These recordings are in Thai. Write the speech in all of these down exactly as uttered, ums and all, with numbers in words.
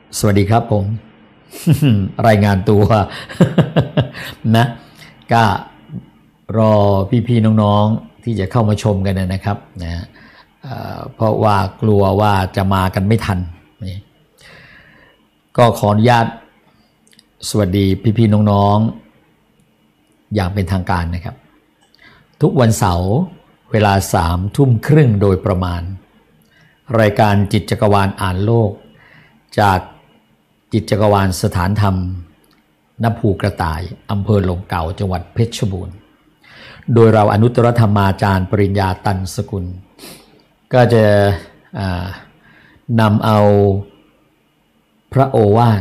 สวัสดีครับผม รายงานตัว นะก็รอพี่ๆน้องๆที่จะเข้ามาชมกันนะครับนะเอ่อเพราะว่ากลัวว่าจะมากันไม่ทันนี่ก็ขออนุญาตสวัสดีพี่ๆน้องๆอย่างเป็นทางการนะครับทุกวันเสาร์เวลาสามทุ่มครึ่งโดยประมาณรายการจิตจักรวาลอ่านโลกจากจิตจักรวาลสถานธรรมณภูกระต่ายอำเภอหลมเก่าจังหวัดเพชรบูรณ์โดยเราอนุตตรธรรมาจารย์ปริญญาตันสกุลก็จะนำเอาพระโอวาท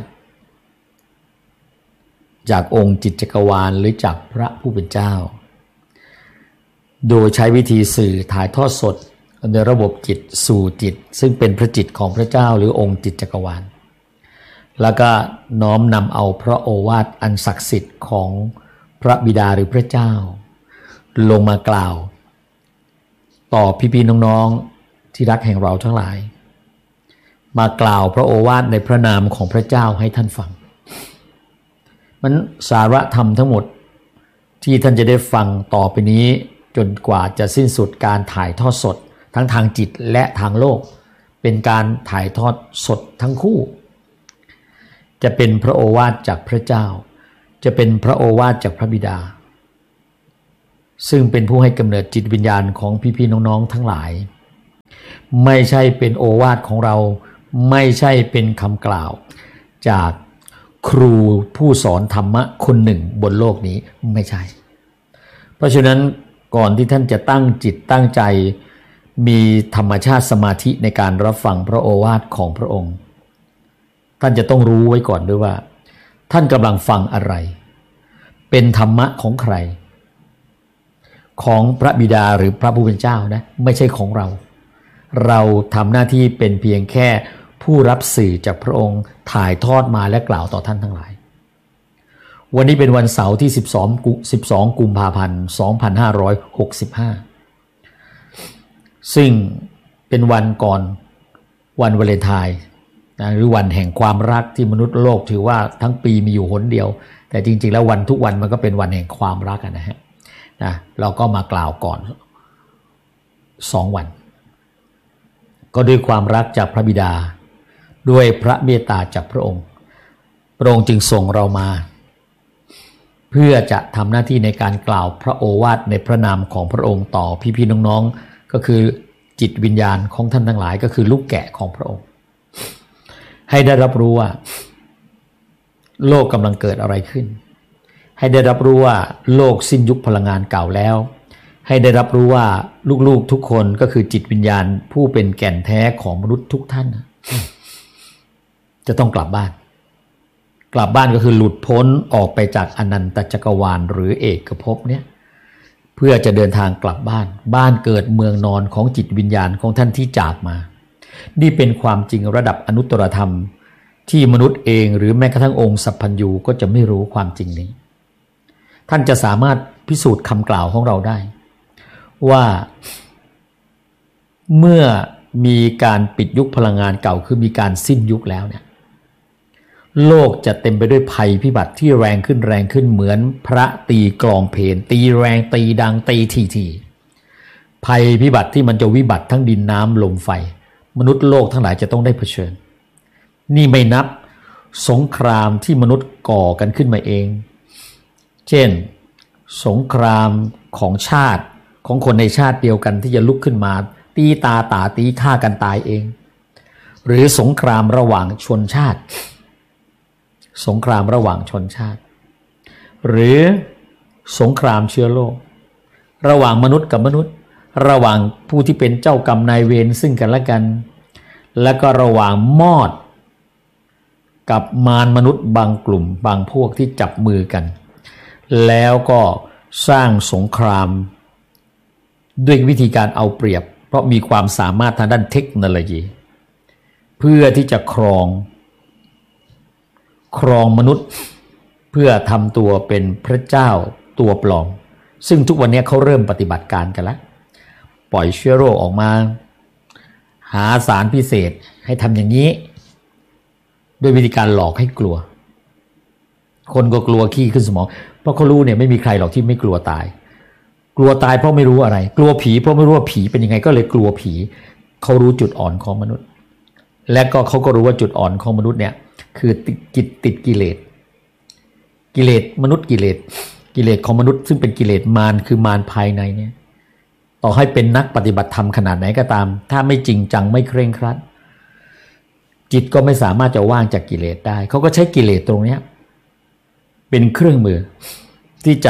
จากองค์จิตจักรวาลหรือจากพระผู้เป็นเจ้าโดยใช้วิธีสื่อถ่ายทอดสดในระบบจิตสู่จิตซึ่งเป็นพระจิตของพระเจ้าหรือองค์จิตจักรวาลแล้วก็น้อมนำเอาพระโอวาทอันศักดิ์สิทธิ์ของพระบิดาหรือพระเจ้าลงมากล่าวต่อพี่ๆน้องๆที่รักแห่งเราทั้งหลายมากล่าวพระโอวาทในพระนามของพระเจ้าให้ท่านฟังมันสาระธรรมทั้งหมดที่ท่านจะได้ฟังต่อไปนี้จนกว่าจะสิ้นสุดการถ่ายทอดสดทั้งทางจิตและทางโลกเป็นการถ่ายทอดสดทั้งคู่จะเป็นพระโอวาทจากพระเจ้าจะเป็นพระโอวาทจากพระบิดาซึ่งเป็นผู้ให้กำเนิดจิตวิญญาณของพี่ๆน้องๆทั้งหลายไม่ใช่เป็นโอวาทของเราไม่ใช่เป็นคำกล่าวจากครูผู้สอนธรรมะคนหนึ่งบนโลกนี้ไม่ใช่เพราะฉะนั้นก่อนที่ท่านจะตั้งจิตตั้งใจมีธรรมชาติสมาธิในการรับฟังพระโอวาทของพระองค์ท่านจะต้องรู้ไว้ก่อนด้วยว่าท่านกำลังฟังอะไรเป็นธรรมะของใครของพระบิดาหรือพระผู้เป็นเจ้านะไม่ใช่ของเราเราทำหน้าที่เป็นเพียงแค่ผู้รับสื่อจากพระองค์ถ่ายทอดมาและกล่าวต่อท่านทั้งหลายวันนี้เป็นวันเสาร์ที่สิบสองสิบสองกุมภาพันธ์สองพันห้าร้อยหกสิบห้าซึ่งเป็นวันก่อนวันวาเลนไทน์นะหรือวันแห่งความรักที่มนุษย์โลกถือว่าทั้งปีมีอยู่หนเดียวแต่จริงๆแล้ววันทุกวันมันก็เป็นวันแห่งความรักนะฮะนะเราก็มากล่าวก่อนสองวันก็ด้วยความรักจากพระบิดาด้วยพระเมตตาจากพระองค์พระองค์จึงส่งเรามาเพื่อจะทำหน้าที่ในการกล่าวพระโอวาทในพระนามของพระองค์ต่อพี่ๆน้องๆก็คือจิตวิญญาณของท่านทั้งหลายก็คือลูกแกะของพระองค์ให้ได้รับรู้ว่าโลกกำลังเกิดอะไรขึ้นให้ได้รับรู้ว่าโลกสิ้นยุคพลังงานเก่าแล้วให้ได้รับรู้ว่าลูกๆทุกคนก็คือจิตวิญญาณผู้เป็นแก่นแท้ของมนุษย์ทุกท่านจะต้องกลับบ้านกลับบ้านก็คือหลุดพ้นออกไปจากอนันตจักรวาลหรือเอกภพเนี่ยเพื่อจะเดินทางกลับบ้านบ้านเกิดเมืองนอนของจิตวิญญาณของท่านที่จากมานี่เป็นความจริงระดับอนุตตรธรรมที่มนุษย์เองหรือแม้กระทั่งองค์สัพพัญญูก็จะไม่รู้ความจริงนี้ท่านจะสามารถพิสูจน์คำกล่าวของเราได้ว่าเมื่อมีการปิดยุคพลังงานเก่าคือมีการสิ้นยุคแล้วเนี่ยโลกจะเต็มไปด้วยภัยพิบัติที่แรงขึ้นแรงขึ้นเหมือนพระตีกลองเพลงตีแรงตีดังตีทีทีภัยพิบัติที่มันจะวิบัติทั้งดินน้ำลมไฟมนุษย์โลกทั้งหลายจะต้องได้เผชิญนี่ไม่นับสงครามที่มนุษย์ก่อกันขึ้นมาเองเช่นสงครามของชาติของคนในชาติเดียวกันที่จะลุกขึ้นมาตีตาตาตีฆ่ากันตายเองหรือสงครามระหว่างชนชาติสงครามระหว่างชนชาติหรือสงครามเชื้อโรคระหว่างมนุษย์กับมนุษย์ระหว่างผู้ที่เป็นเจ้ากรรมนายเวรซึ่งกันและกันและก็ระหว่างมอดกับมารมนุษย์บางกลุ่มบางพวกที่จับมือกันแล้วก็สร้างสงครามด้วยวิธีการเอาเปรียบเพราะมีความสามารถทางด้านเทคโนโลยีเพื่อที่จะครองครองมนุษย์เพื่อทำตัวเป็นพระเจ้าตัวปลอมซึ่งทุกวันนี้เขาเริ่มปฏิบัติการกันแล้วปล่อยเชื้อโรคออกมาหาสารพิเศษให้ทำอย่างนี้ด้วยวิธีการหลอกให้กลัวคนก็กลัวขี้ขึ้นสมองเพราะเขารู้เนี่ยไม่มีใครหรอกที่ไม่กลัวตายกลัวตายเพราะไม่รู้อะไรกลัวผีเพราะไม่รู้ว่าผีเป็นยังไงก็เลยกลัวผีเขารู้จุดอ่อนของมนุษย์และก็เขาก็รู้ว่าจุดอ่อนของมนุษย์เนี่ยคือติดกิติดกิเลสกิเลสมนุษย์กิเลสกิเลสของมนุษย์ซึ่งเป็นกิเลสมารคือมารภายในเนี่ยต่อให้เป็นนักปฏิบัติธรรมขนาดไหนก็ตามถ้าไม่จริงจังไม่เคร่งครัดจิตก็ไม่สามารถจะว่างจากกิเลสได้เขาก็ใช้กิเลสตรงนี้เป็นเครื่องมือที่จะ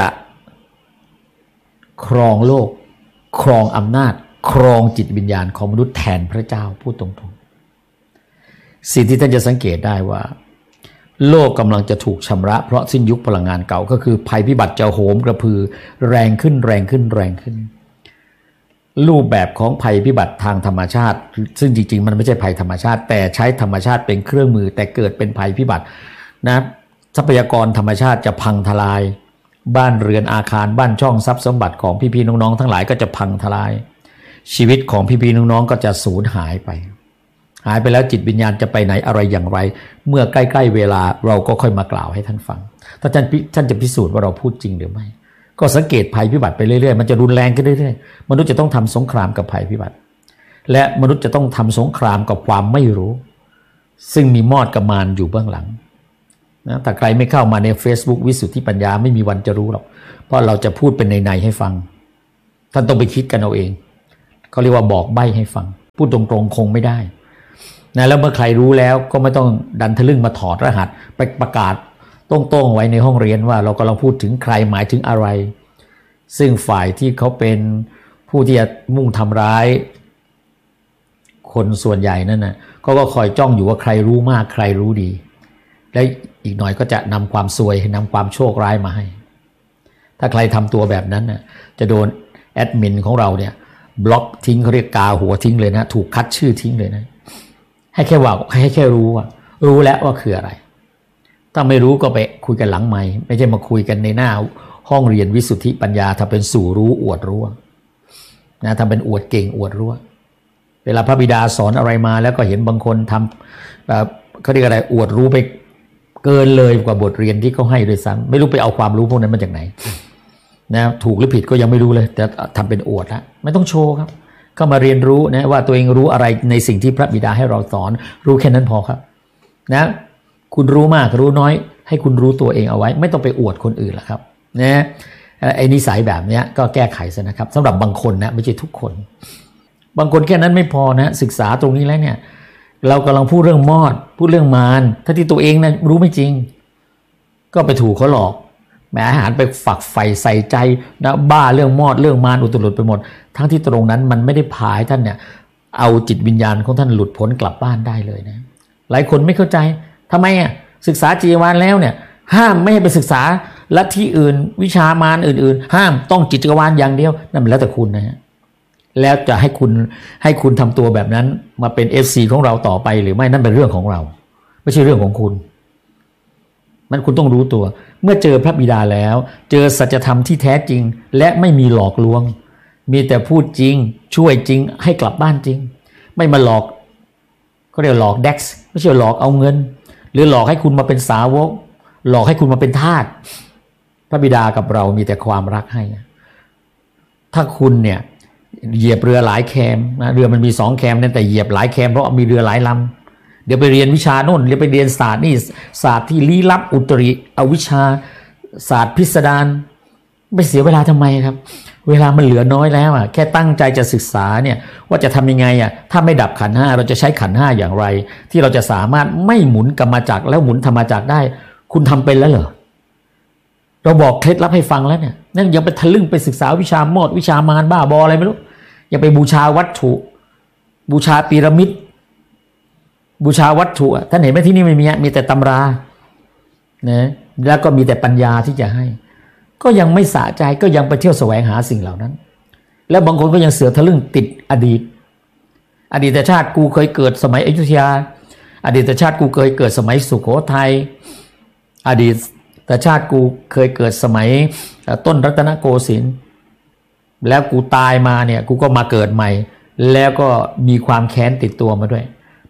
ครองโลกครองอำนาจครองจิตวิญญาณของมนุษย์แทนพระเจ้าพูดตรงๆสิ่งที่ท่านจะสังเกตได้ว่าโลกกำลังจะถูกชำระเพราะสิ้นยุคพลังงานเก่าก็คือภัยพิบัติจะโหมกระพือแรงขึ้นแรงขึ้นแรงขึ้นรูปแบบของภัยพิบัติทางธรรมชาติซึ่งจริงๆมันไม่ใช่ภัยธรรมชาติแต่ใช้ธรรมชาติเป็นเครื่องมือแต่เกิดเป็นภัยพิบัตินะทรัพยากรธรรมชาติจะพังทลายบ้านเรือนอาคารบ้านช่องทรัพย์สมบัติของพี่ๆน้องๆทั้งหลายก็จะพังทลายชีวิตของพี่ๆน้องๆก็จะสูญหายไปหายไปแล้วจิตวิญญาณจะไปไหนอะไรอย่างไรเมื่อใกล้ๆเวลาเราก็ค่อยมากล่าวให้ท่านฟังถ้าท่านท่านจะพิสูจน์ว่าเราพูดจริงหรือไม่ก็สังเกตภัยพิบัติไปเรื่อยๆมันจะรุนแรงขึ้นเรื่อยๆมนุษย์จะต้องทำสงครามกับภัยพิบัติและมนุษย์จะต้องทำสงครามกับความไม่รู้ซึ่งมีมอดกับมารอยู่เบื้องหลังนะแต่ใครไม่เข้ามาใน Facebook วิสุทธิปัญญาไม่มีวันจะรู้หรอกเพราะเราจะพูดเป็นในๆให้ฟังท่านต้องไปคิดกันเอาเองเขาเรียกว่าบอกใบ้ให้ฟังพูดตรงๆคงไม่ได้นะแล้วเมื่อใครรู้แล้วก็ไม่ต้องดันทะลึ่งมาถอดรหัสไปประกาศโต้งๆไว้ในห้องเรียนว่าเรากำลังพูดถึงใครหมายถึงอะไรซึ่งฝ่ายที่เขาเป็นผู้ที่จะมุ่งทำร้ายคนส่วนใหญ่นั่นนะเขาก็คอยจ้องอยู่ว่าใครรู้มากใครรู้ดีและอีกหน่อยก็จะนำความซวยนำความโชคร้ายมาให้ถ้าใครทำตัวแบบนั้นนะจะโดนแอดมินของเราเนี่ยบล็อกทิ้งเขาเรียกกาหัวทิ้งเลยนะถูกคัดชื่อทิ้งเลยนะให้แค่ว่าให้แค่รู้ว่ารู้แล้วว่าคืออะไรถ้าไม่รู้ก็ไปคุยกันหลังไมค์ไม่ใช่มาคุยกันในหน้าห้องเรียนวิสุทธิปัญญาถ้าเป็นสู่รู้อวดรู้นะทำเป็นอวดเก่งอวดรู้เวลาพระบิดาสอนอะไรมาแล้วก็เห็นบางคนทำแบบเขาเรียกอะไรอวดรู้ไปเกินเลยกว่าบทเรียนที่เขาให้ด้วยซ้ำไม่รู้ไปเอาความรู้พวกนั้นมาจากไหนนะถูกหรือผิดก็ยังไม่รู้เลยแต่ทำเป็นอวดละไม่ต้องโชว์ครับก็มาเรียนรู้นะว่าตัวเองรู้อะไรในสิ่งที่พระบิดาให้เราสอนรู้แค่นั้นพอครับนะคุณรู้มากรู้น้อยให้คุณรู้ตัวเองเอาไว้ไม่ต้องไปอวดคนอื่นละครับนะไอ้นิสัยแบบนี้ก็แก้ไขซะนะครับสำหรับบางคนนะไม่ใช่ทุกคนบางคนแค่นั้นไม่พอนะศึกษาตรงนี้แล้วเนี่ยเรากำลังพูดเรื่องมอดพูดเรื่องมารถ้าที่ตัวเองนะรู้ไม่จริงก็ไปถูกเขาหลอกแหมอาหารไปฝักใฝ่ใส่ใจนะบ้าเรื่องมอดเรื่องมารอุตรุดไปหมดทั้งที่ตรงนั้นมันไม่ได้พาให้ท่านเนี่ยเอาจิตวิญญาณของท่านหลุดพ้นกลับบ้านได้เลยนะหลายคนไม่เข้าใจทำไมอ่ะศึกษาจีวรแล้วเนี่ยห้ามไม่ให้ไปศึกษาลัทธิอื่นวิชามารอื่นๆห้ามต้องจิตวิญญาณอย่างเดียวนั่นแล้วแต่คุณนะฮะแล้วจะให้คุณให้คุณทำตัวแบบนั้นมาเป็น เอฟ ซี ของเราต่อไปหรือไม่นั่นเป็นเรื่องของเราไม่ใช่เรื่องของคุณมันคุณต้องรู้ตัวเมื่อเจอพระบิดาแล้วเจอสัจธรรมที่แท้จริงและไม่มีหลอกลวงมีแต่พูดจริงช่วยจริงให้กลับบ้านจริงไม่มาหลอกเขาเรียกหลอก เด็กซ์ ไม่ใช่หลอกเอาเงินหรือหลอกให้คุณมาเป็นสาวกหลอกให้คุณมาเป็นทาสพระบิดากับเรามีแต่ความรักให้ถ้าคุณเนี่ยเหยียบเรือหลายแคมนะเรือมันมีสองแคมนั่นแต่เหยียบหลายแคมเพราะมีเรือหลายลำเดี๋ยวไปเรียนวิชาโน่นเดี๋ยวไปเรียนศาสตร์นี่ศาสตร์ที่ลี้ลับอุตริอวิชชาศาสตร์พิสดารไม่เสียเวลาทำไมครับเวลามันเหลือน้อยแล้วอ่ะแค่ตั้งใจจะศึกษาเนี่ยว่าจะทำยังไงอ่ะถ้าไม่ดับขันธ์ห้าเราจะใช้ขันธ์ห้าอย่างไรที่เราจะสามารถไม่หมุนกรรมจักรแล้วหมุนธรรมจักรได้คุณทำเป็นแล้วเหรอเราบอกเคล็ดลับให้ฟังแล้วเนี่ยนั่นยังไปทะลึ่งไปศึกษาวิชามอดวิชามารบ้าบออะไรไม่รู้ยังไปบูชาวัตถุบูชาพีระมิดบูชาวัตถุท่านเห็นไหมที่นี่ไม่มีมีแต่ตำรานะแล้วก็มีแต่ปัญญาที่จะให้ก็ยังไม่สะใจก็ยังไปเที่ยวแสวงหาสิ่งเหล่านั้นแล้วบางคนก็ยังเสือทะลึ่งติดอดีตอดีตชาติกูเคยเกิดสมัยอยุธยาอดีตชาติกูเคยเกิดสมัยสุโขทัยอดีตชาติกูเคยเกิดสมัยต้นรัตนโกสินทร์แล้วกูตายมาเนี่ยกูก็มาเกิดใหม่แล้วก็มีความแค้นติดตัวมาด้วย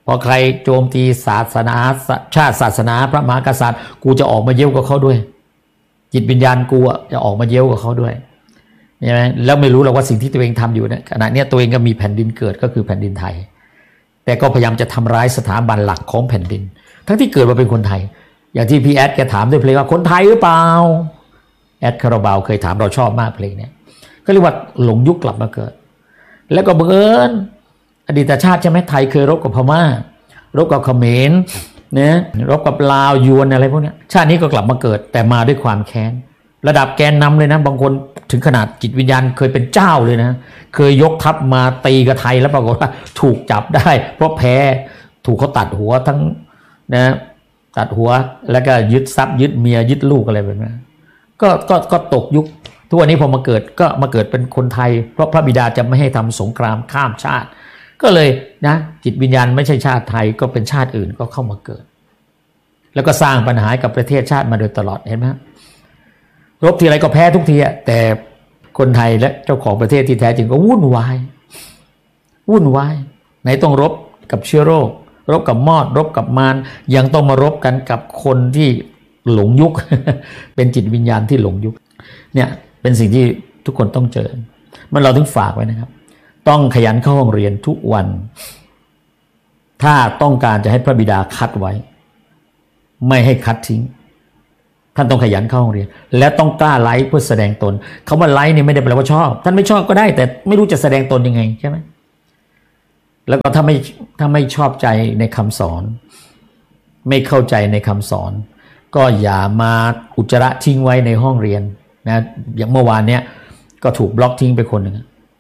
พอใครโจมตีศาสนาชาติศาสนาพระมหากษัตริย์กูจะออกมาเย้ยกับเขาด้วยจิตวิญญาณกูจะออกมาเย้ยกับเขาด้วยใช่ไหมแล้วไม่รู้หรอกว่าสิ่งที่ตัวเองทำอยู่เนี่ยขณะนี้ตัวเองก็มีแผ่นดินเกิดก็คือแผ่นดินไทยแต่ก็พยายามจะทำร้ายสถาบันหลักของแผ่นดินทั้งที่เกิดมาเป็นคนไทยอย่างที่พี่แอดแกถามด้วยเพลงว่าคนไทยหรือเปล่าแอดคาราบาวเคยถามเราชอบมากเพลงนี้ก็เรียกว่าหลงยุคกลับมาเกิดแล้วก็บังเอิญอดีตชาติใช่ไหมไทยเคยรบกับพม่ารบกับเขมรนะรบกับลาวยวนอะไรพวกนี้ชาตินี้ก็กลับมาเกิดแต่มาด้วยความแค้นระดับแกนนำเลยนะบางคนถึงขนาดจิตวิญญาณเคยเป็นเจ้าเลยนะเคยยกทัพมาตีกับไทยแล้วปรากฏว่าถูกจับได้เพราะแพ้ถูกเขาตัดหัวทั้งนะตัดหัวแล้วก็ยึดทรัพย์ยึดเมียยึดลูกอะไรแบบนี้ก็ก็ก็ตกยุคทุกวันนี้พอมาเกิดก็มาเกิดเป็นคนไทยเพราะพระบิดาจะไม่ให้ทำสงครามข้ามชาติก็เลยนะจิตวิญญาณไม่ใช่ชาติไทยก็เป็นชาติอื่นก็เข้ามาเกิดแล้วก็สร้างปัญหากับประเทศชาติมาโดยตลอดเห็นไหมรบทีไรก็แพ้ทุกทีอะแต่คนไทยและเจ้าของประเทศที่แท้จริงก็วุ่นวายวุ่นวายไหนต้องรบกับเชื้อโรครบกับมอดรบกับมารยังต้องมารบกันกับคนที่หลงยุค เป็นจิตวิญญาณที่หลงยุคเนี่ยเป็นสิ่งที่ทุกคนต้องเจอมันเราถึงฝากไว้นะครับต้องขยันเข้าห้องเรียนทุกวันถ้าต้องการจะให้พระบิดาคัดไว้ไม่ให้คัดทิ้งท่านต้องขยันเข้าห้องเรียนและต้องกล้าไลฟ์เพื่อแสดงตนคำว่าไลฟ์นี่ไม่ได้แปลว่าชอบท่านไม่ชอบก็ได้แต่ไม่รู้จะแสดงตนยังไงใช่ไหมแล้วก็ถ้าไม่ถ้าไม่ชอบใจในคำสอนไม่เข้าใจในคำสอนก็อย่ามาอุจจาระทิ้งไว้ในห้องเรียนนะอย่างเมื่อวานเนี้ยก็ถูกบล็อกทิ้งไปคนหนึ่ง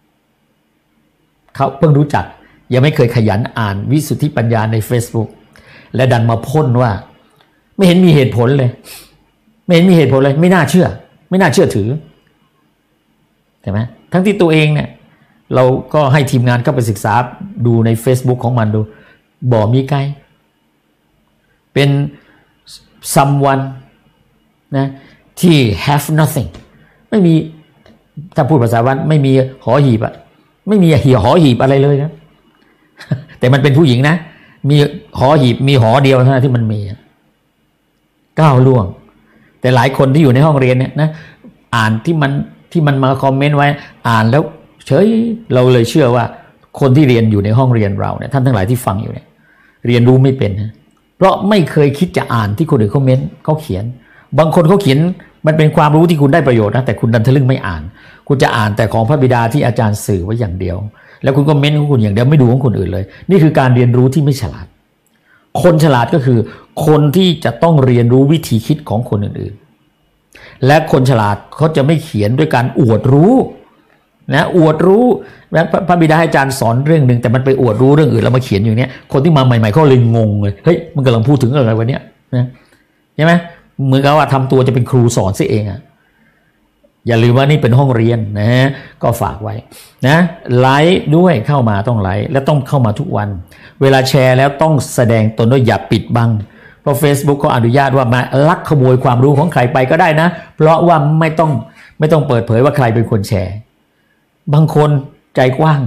เขาเพิ่งรู้จักยังไม่เคยขยันอ่านวิสุทธิปัญญาใน Facebook และดันมาพ่นว่าไม่เห็นมีเหตุผลเลยไม่เห็นมีเหตุผลเลยไม่น่าเชื่อไม่น่าเชื่อถือใช่ไหมทั้งที่ตัวเองเนี่ยเราก็ให้ทีมงานเข้าไปศึกษาดูใน Facebook ของมันดูบ่มีไกลเป็น someone นะที่ have nothing ไม่มีถ้าพูดภาษาวันไม่มีหอหีบอะไม่มีหีหอหีบอะไรเลยนะแต่มันเป็นผู้หญิงนะมีหอหีบมีหอเดียวเท่านั้นที่มันมีก้าวล่วงแต่หลายคนที่อยู่ในห้องเรียนเนี่ยนะอ่านที่มันที่มันมาคอมเมนต์ไว้อ่านแล้วเฉยเราเลยเชื่อว่าคนที่เรียนอยู่ในห้องเรียนเราเนี่ยท่านทั้งหลายที่ฟังอยู่เนี่ยเรียนรู้ไม่เป็นนะเพราะไม่เคยคิดจะอ่านที่คนอื่นเขาเม้นเขาเขียนบางคนเขาเขียนมันเป็นความรู้ที่คุณได้ประโยชน์นะแต่คุณดันทะลึ่งไม่อ่านคุณจะอ่านแต่ของพระบิดาที่อาจารย์สื่อไว้อย่างเดียวแล้วคุณก็เม้นของคุณอย่างเดียวไม่ดูของคนอื่นเลยนี่คือการเรียนรู้ที่ไม่ฉลาดคนฉลาดก็คือคนที่จะต้องเรียนรู้วิธีคิดของคนอื่นๆและคนฉลาดเขาจะไม่เขียนด้วยการอวดรู้นะอวดรู้และพระบิดาอาจารย์สอนเรื่องนึงแต่มันไปอวดรู้เรื่องอื่นแล้วมาเขียนอย่างเนี้ยคนที่มาใหม่ๆเขาเลยงงเลยเฮ้ยมันกำลังพูดถึงอะไรวะเนี้ยนะใช่ไหมเหมือนกับว่าทำตัวจะเป็นครูสอนซะเองอ่ะอย่าลืมว่านี่เป็นห้องเรียนนะก็ฝากไว้นะไลค์ด้วยเข้ามาต้องไลค์และต้องเข้ามาทุกวันเวลาแชร์แล้วต้องแสดงตนด้วยอย่าปิดบังเพราะ Facebook เขาอนุญาตว่ามาลักขโมยความรู้ของใครไปก็ได้นะเพราะว่าไม่ต้องไม่ต้องเปิดเผยว่าใครเป็นคนแชร์บางคนใจกว้าง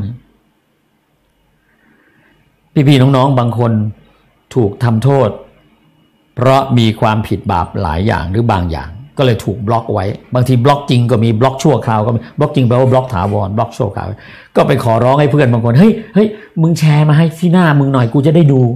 พี่ๆน้องๆบางคนถูกทำโทษเพราะมีความผิดบาปหลายอย่างหรือบางอย่างก็เลยถูกบล็อกไว้บางทีบล็อกจริงก็มีบล็อกชั่วคราวก็มีบล็อกจริงแปลว่าบล็อกถาวรบล็อกชั่วคราวก็ไปขอร้องให้เพื่อนบางคนเฮ้ยเฮ้ยมึงแชร์มาให้ที่หน้ามึงหน่อยกูจะได้ดู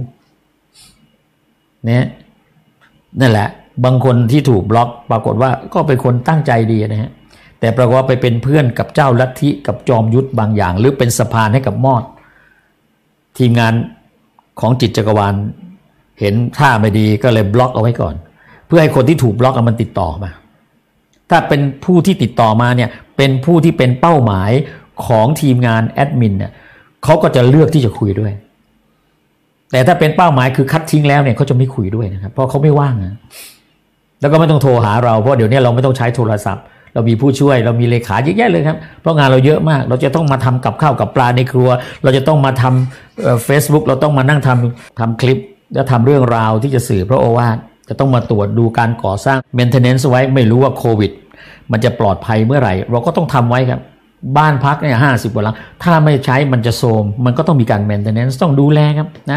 เนี่ยนั่นแหละบางคนที่ถูกบล็อกปรากฏว่าก็เป็นคนตั้งใจดีนะฮะแต่ปรากฏว่าไปเป็นเพื่อนกับเจ้าลัทธิกับจอมยุทธบางอย่างหรือเป็นสะพานให้กับมอดทีมงานของจิตจักรวาลเห็นท่าไม่ดีก็เลยบล็อกเอาไว้ก่อนเพื่อให้คนที่ถูกบล็อกมันติดต่อมาถ้าเป็นผู้ที่ติดต่อมาเนี่ยเป็นผู้ที่เป็นเป้าหมายของทีมงานแอดมินเนี่ยเขาก็จะเลือกที่จะคุยด้วยแต่ถ้าเป็นเป้าหมายคือคัดทิ้งแล้วเนี่ยเขาจะไม่คุยด้วยนะครับเพราะเขาไม่ว่างนะแล้วก็ไม่ต้องโทรหาเราเพราะเดี๋ยวนี้เราไม่ต้องใช้โทรศัพท์เรามีผู้ช่วยเรามีเลขาเยอะแยะเลยครับเพราะงานเราเยอะมากเราจะต้องมาทำกับข้าวกับปลาในครัวเราจะต้องมาทำเอ่อ Facebook เราต้องมานั่งทำทำคลิปแล้วทำเรื่องราวที่จะสื่อพระโอวาทจะต้องมาตรวจดูการก่อสร้าง maintenance ไว้ไม่รู้ว่าโควิดมันจะปลอดภัยเมื่อไหร่เราก็ต้องทำไว้ครับบ้านพักเนี่ยห้าสิบกว่าหลังถ้าไม่ใช้มันจะโทรมมันก็ต้องมีการ maintenance ต้องดูแลครับนะ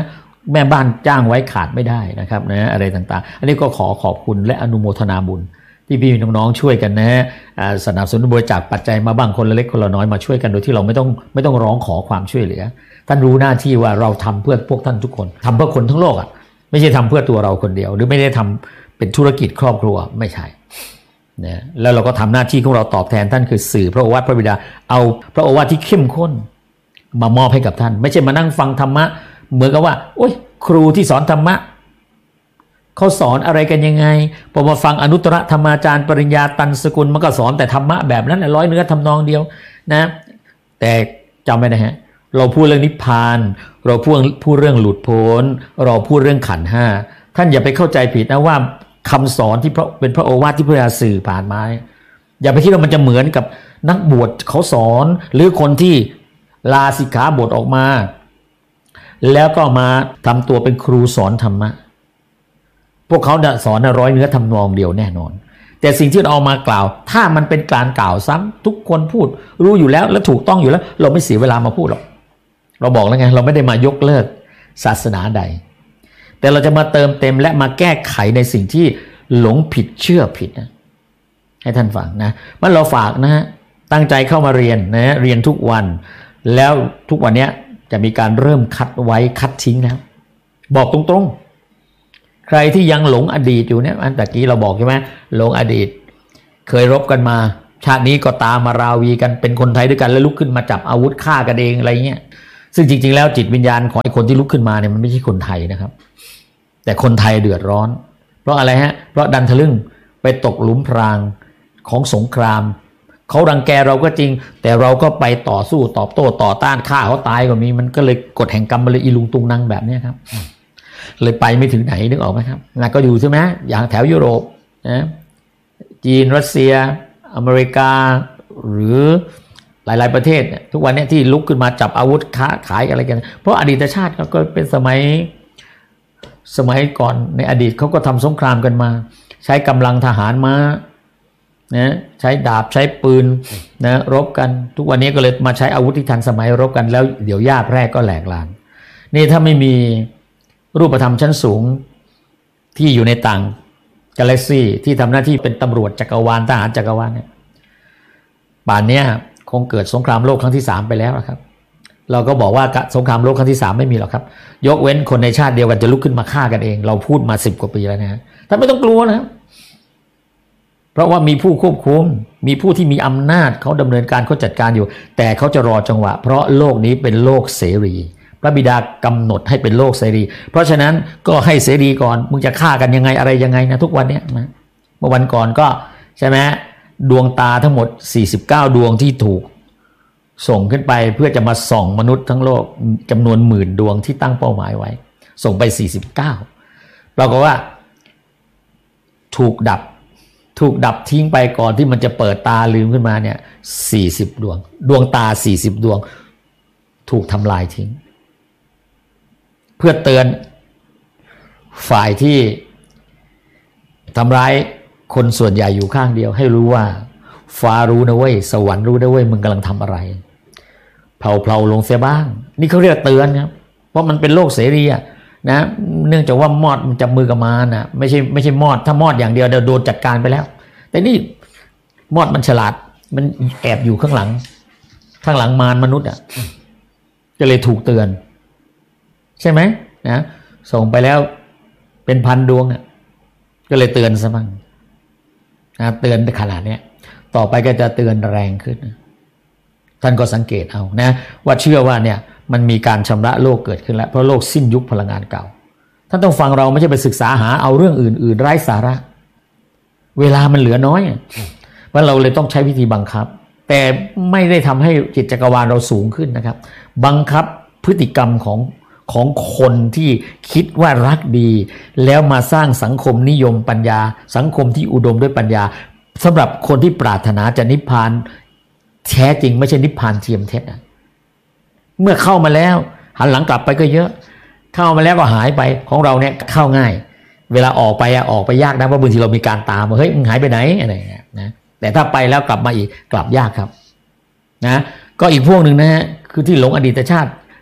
แม่บ้านจ้างไว้ขาดไม่ได้นะครับนะอะไรต่างๆอันนี้ก็ขอขอบคุณและอนุโมทนาบุญที่พี่น้องๆช่วยกันนะสนับสนุนบริจาคปัจจัยมาบ้างคนละเล็กคนละน้อยมาช่วยกันโดยที่เราไม่ต้องไม่ต้องร้องขอความช่วยเหลือท่านรู้หน้าที่ว่าเราทำเพื่อพวกท่านทุกคนทำเพื่อคนทั้งโลกอ่ะไม่ใช่ทำเพื่อตัวเราคนเดียวหรือไม่ได้ทำเป็นธุรกิจครอบครัวไม่ใช่นะแล้วเราก็ทำหน้าที่ของเราตอบแทนท่านคือสื่อพระโอวาทพระบิดาเอาพระโอวาทที่เข้มข้นมามอบให้กับท่านไม่ใช่มานั่งฟังธรรมะเหมือนกับว่าโอ๊ยครูที่สอนธรรมะเขาสอนอะไรกันยังไงพอมาฟังอนุตตรธรรมาจารย์ปริญญาตันสกุลมันก็สอนแต่ธรรมะแบบนั้นร้อยเนื้อทำนองเดียวนะแต่จำไว้นะฮะเราพูดเรื่องนิพพานเราพูดพูดเรื่องหลุดพ้นเราพูดเรื่องขันธ์ห้าท่านอย่าไปเข้าใจผิดนะว่าคำสอนที่พระเป็นพระโอวาทที่พระบิดาสื่อผ่านมาอย่าไปคิดว่ามันจะเหมือนกับนักบวชเขาสอนหรือคนที่ลาสิกขาบทออกมาแล้วก็มาทำตัวเป็นครูสอนธรรมะพวกเขาสอนร้อยเนื้อทำนองเดียวแน่นอนแต่สิ่งที่เราเอามากล่าวถ้ามันเป็นการกล่าวซ้ำทุกคนพูดรู้อยู่แล้วและถูกต้องอยู่แล้วเราไม่เสียเวลามาพูดหรอกเราบอกแล้วไงเราไม่ได้มายกเลิกศาสนาใดแต่เราจะมาเติมเต็มและมาแก้ไขในสิ่งที่หลงผิดเชื่อผิดนะให้ท่านฟังนะมันเราฝากนะฮะตั้งใจเข้ามาเรียนนะเรียนทุกวันแล้วทุกวันนี้จะมีการเริ่มคัดไว้คัดทิ้งแล้วบอกตรงๆใครที่ยังหลงอดีตอยู่เนี่ยอันตะกี้เราบอกใช่ไหมหลงอดีตเคยรบกันมาชาตินี้ก็ตามมาราวีกันเป็นคนไทยด้วยกันแล้วลุกขึ้นมาจับอาวุธฆ่ากันเองอะไรเงี้ยซึ่งจริงๆแล้วจิตวิญญาณของไอ้คนที่ลุกขึ้นมาเนี่ยมันไม่ใช่คนไทยนะครับแต่คนไทยเดือดร้อนเพราะอะไรฮะเพราะดันทะลึ่งไปตกหลุมพรางของสงครามเขารังแกเราก็จริงแต่เราก็ไปต่อสู้ตอบโต้ต่อต้านฆ่าเขาตายก็มีมันก็เลยกฎแห่งกรรมมันเลยอีลุงตุงนังแบบนี้ครับเลยไปไม่ถึงไหนนึกออกไหมครับนะก็อยู่ใช่ไหมอย่างแถวยุโรปนะจีนรัสเซียอเมริกาหรือหลายๆประเทศทุกวันนี้ที่ลุกขึ้นมาจับอาวุธค้าขายอะไรกันเพราะอดีตชาติก็เป็นสมัยสมัยก่อนในอดีตเขาก็ทำสงครามกันมาใช้กำลังทหารมานะใช้ดาบใช้ปืนนะรบกันทุกวันนี้ก็เลยมาใช้อาวุธที่ทันสมัยรบกันแล้วเดี๋ยวหญ้าแพร่ก็แหลกลานนี่ถ้าไม่มีรูปธรรมชั้นสูงที่อยู่ในต่างกาแล็กซี่ที่ทำหน้าที่เป็นตำรวจจักรวาลทหารจักรวาลเนี่ยป่านนี้คงเกิดสงครามโลกครั้งที่สามไปแล้วครับเราก็บอกว่าสงครามโลกครั้งที่สามไม่มีหรอกครับยกเว้นคนในชาติเดียวกันจะลุกขึ้นมาฆ่ากันเองเราพูดมาสิบกว่าปีแล้วนะท่านไม่ต้องกลัวนะครับเพราะว่ามีผู้ควบคุมมีผู้ที่มีอำนาจเขาดำเนินการเขาจัดการอยู่แต่เขาจะรอจังหวะเพราะโลกนี้เป็นโลกเสรีพระบิดากำหนดให้เป็นโลกเสรีเพราะฉะนั้นก็ให้เสรีก่อนมึงจะฆ่ากันยังไงอะไรยังไงนะทุกวันนี้นะเมื่อวันก่อนก็ใช่ไหมดวงตาทั้งหมดสี่สิบเก้าดวงที่ถูกส่งขึ้นไปเพื่อจะมาส่องมนุษย์ทั้งโลกจำนวนหมื่นดวงที่ตั้งเป้าหมายไว้ส่งไปสี่สิบเก้าปรากฏว่าถูกดับถูกดับทิ้งไปก่อนที่มันจะเปิดตาลืมขึ้นมาเนี่ยสี่สิบดวงดวงตาสี่สิบดวงถูกทำลายทิ้งเพื่อเตือนฝ่ายที่ทำร้ายคนส่วนใหญ่อยู่ข้างเดียวให้รู้ว่าฟ้ารู้นะเว้ยสวรรค์รู้นะเว้ยมึงกำลังทำอะไรเผาๆลงเสียบ้างนี่เขาเรียกเตือนครับเพราะมันเป็นโลกเสรีอะนะเนื่องจากว่ามอดมันจับมือกับมารนะไม่ใช่ไม่ใช่มอดถ้ามอดอย่างเดียวเดี๋ยวโดนจัดการไปแล้วแต่นี่มอดมันฉลาดมันแอบอยู่ข้างหลังข้างหลังมารมนุษย์อ่ะก็เลยถูกเตือนใช่ไหมนะส่งไปแล้วเป็นพันดวงอ่ะก็เลยเตือนซะบ้างนะเตือนขนาดนี้ต่อไปก็จะเตือนแรงขึ้นท่านก็สังเกตเอานะว่าเชื่อว่าเนี่ยมันมีการชำระโลกเกิดขึ้นแล้วเพราะโลกสิ้นยุคพลังงานเก่าท่านต้องฟังเราไม่ใช่ไปศึกษาหาเอาเรื่องอื่นๆไร้สาระเวลามันเหลือน้อยเพราะเราเลยต้องใช้วิธีบังคับแต่ไม่ได้ทำให้จิตจักรวาลเราสูงขึ้นนะครับบังคับพฤติกรรมของของคนที่คิดว่ารักดีแล้วมาสร้างสังคมนิยมปัญญาสังคมที่อุดมด้วยปัญญาสำหรับคนที่ปรารถนาจะนิพพานแท้จริงไม่ใช่นิพพานเทียมเท็จเมื่อเข้ามาแล้วหันหลังกลับไปก็เยอะเข้ามาแล้วก็หายไปของเราเนี่ยเข้าง่ายเวลาออกไปอะออกไปยากนะเพราะบางทีเรามีการตามว่าเฮ้ยมึงหายไปไหนอะไรอย่างเงี้ยนะแต่ถ้าไปแล้วกลับมาอีกกลับยากครับนะก็อีกพวกหนึ่งนะฮะคือที่หลงอดีตชาติ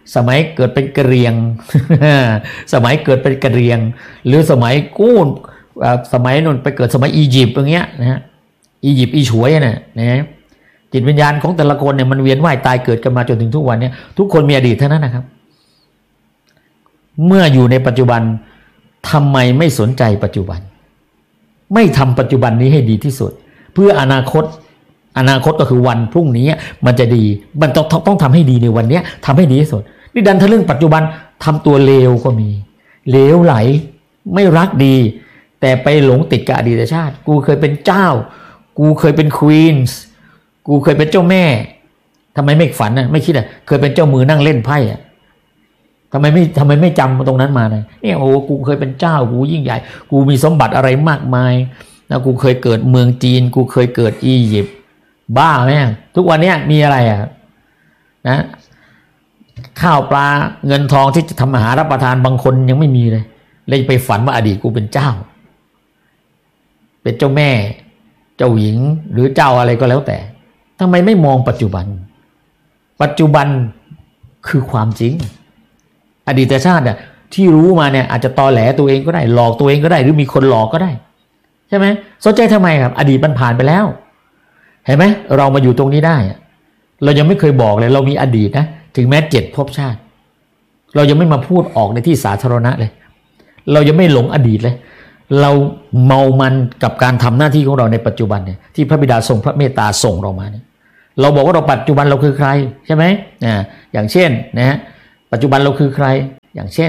สมัยเกิดเป็นกะเหรี่ยง สมัยเกิดเป็นกะเหรี่ยงหรือสมัยกู้สมัยนนไปเกิดสมัยอียิปต์อย่างเงี้ยนะฮะอียิปต์อีฉวยเนี่ยนะจิตวิญญาณของแต่ละคนเนี่ยมันเวียนว่ายตายเกิดกันมาจนถึงทุกวันนี้ทุกคนมีอดีตเท่านั้นนะครับเมื่ออยู่ในปัจจุบันทำไมไม่สนใจปัจจุบันไม่ทำปัจจุบันนี้ให้ดีที่สุดเพื่ออนาคตอนาคตก็คือวันพรุ่งนี้มันจะดีมันต้องต้องทำให้ดีในวันนี้ทำให้ดีที่สุดนี่ดันทะลึ่งปัจจุบันทำตัวเลวก็มีเลวไหลไม่รักดีแต่ไปหลงติดกับอดีตชาติกูเคยเป็นเจ้ากูเคยเป็นควีนส์กูเคยเป็นเจ้าแม่ทำไมไม่ฝันนะไม่คิดอ่ะเคยเป็นเจ้ามือนั่งเล่นไพ่อ่ะทำไมไม่ทำไมไม่จำตรงนั้นมาเลยเนี่ยโอ้กูเคยเป็นเจ้ากูยิ่งใหญ่กูมีสมบัติอะไรมากมายนะกูเคยเกิดเมืองจีนกูเคยเกิดอียิปต์บ้าไหมทุกวันนี้มีอะไรอ่ะนะข้าวปลาเงินทองที่จะทำอาหารรับประทานบางคนยังไม่มีเลยเลยไปฝันว่าอดีตกูเป็นเจ้าเป็นเจ้าแม่เจ้าหญิงหรือเจ้าอะไรก็แล้วแต่ทำไมไม่มองปัจจุบันปัจจุบันคือความจริงอดีตชาติเนี่ยที่รู้มาเนี่ยอาจจะตอแหลตัวเองก็ได้หลอกตัวเองก็ได้หรือมีคนหลอกก็ได้ใช่ไหมสนใจทำไมครับอดีตมันผ่านไปแล้วเห็นไหมเรามาอยู่ตรงนี้ได้เรายังไม่เคยบอกเลยเรามีอดีตนะถึงแม้เจ็ดภพชาติเรายังไม่มาพูดออกในที่สาธารณะเลยเรายังไม่หลงอดีตเลยเราเมามันกับการทำหน้าที่ของเราในปัจจุบันเนี่ยที่พระบิดาทรงพระเมตตาส่งเรามาเนี่ยเราบอกว่าเราปัจจุบันเราคือใครใช่ไหมอ่าอย่างเช่นนะฮะปัจจุบันเราคือใครอย่างเช่น